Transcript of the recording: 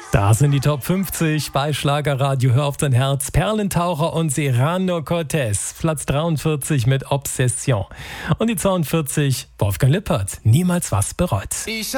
Da sind die Top 50 bei Schlagerradio. Hör auf dein Herz. Perlentaucher und Serrano Cortez. Platz 43 mit Obsession. Und die 42 Wolfgang Lippert. Niemals was bereut.